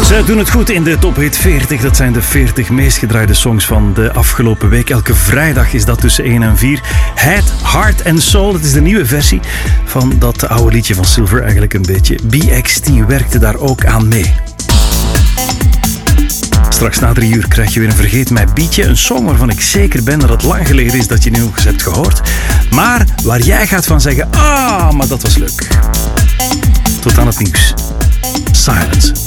Ze doen het goed in de Top Hit 40. Dat zijn de 40 meest gedraaide songs van de afgelopen week. Elke vrijdag is dat tussen 1 en 4. Head, Heart and Soul. Dat is de nieuwe versie van dat oude liedje van Silver. Eigenlijk een beetje. BXT werkte daar ook aan mee. Straks na 3 uur krijg je weer een Vergeet Mij beatje. Een song waarvan ik zeker ben dat het lang geleden is dat je nu nog eens hebt gehoord. Maar waar jij gaat van zeggen, maar dat was leuk. Tot aan het nieuws. Silence.